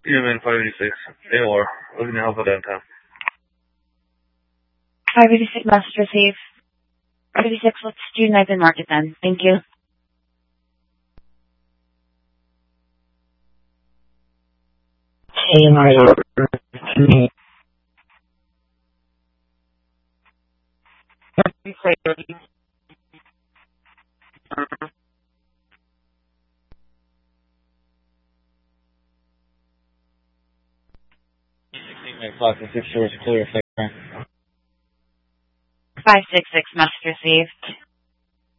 EMN 586. AOR. Looking to help at downtown. 586 message received. 586, let's do knife and market then. Thank you. AMR. Clock and 6 doors clear. 566 message received.